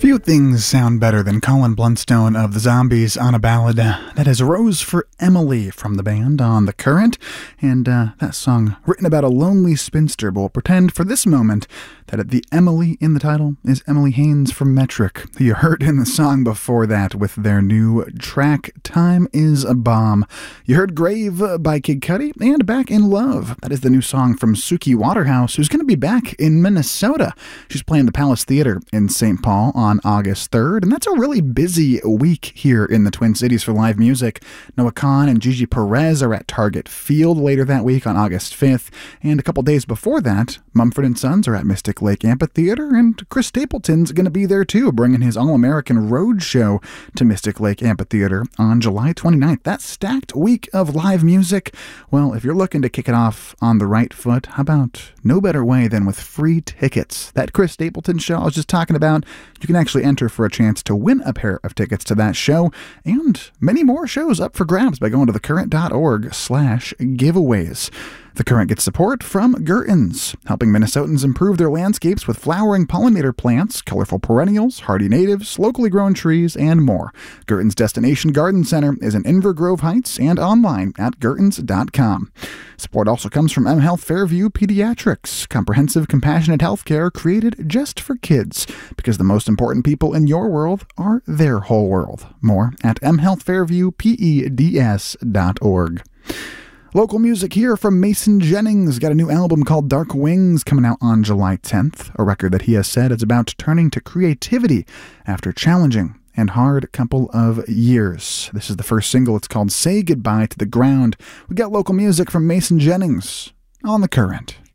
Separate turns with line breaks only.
Few things sound better than Colin Blunstone of the Zombies on a ballad. That is Rose for Emily from the band on The Current, and that song written about a lonely spinster, but we'll pretend for this moment that the Emily in the title is Emily Haynes from Metric, who you heard in the song before that with their new track, Time is a Bomb. You heard Grave by Kid Cudi and Back in Love. That is the new song from Suki Waterhouse, who's going to be back in Minnesota. She's playing the Palace Theater in St. Paul on August 3rd, and that's a really busy week here in the Twin Cities for live music. Noah Kahan and Gigi Perez are at Target Field later that week on August 5th, and a couple days before that, Mumford & Sons are at Mystic Lake Amphitheater, and Chris Stapleton's going to be there too, bringing his All-American Road Show to Mystic Lake Amphitheater on July 29th. That stacked week of live music. Well, if you're looking to kick it off on the right foot, how about no better way than with free tickets? That Chris Stapleton show I was just talking about, you can actually enter for a chance to win a pair of tickets to that show, and many more shows up for grabs by going to thecurrent.org/giveaways. The Current gets support from Gertens, helping Minnesotans improve their landscapes with flowering pollinator plants, colorful perennials, hardy natives, locally grown trees, and more. Gertens Destination Garden Center is in Inver Grove Heights and online at gertens.com. Support also comes from mHealth Fairview Pediatrics, comprehensive, compassionate healthcare created just for kids, because the most important people in your world are their whole world. More at mhealthfairviewpeds.org. Local music here from Mason Jennings. Got a new album called Dark Wings coming out on July 10th, a record that he has said is about turning to creativity after a challenging and hard couple of years. This is the first single. It's called Say Goodbye to the Ground. We got local music from Mason Jennings on The Current.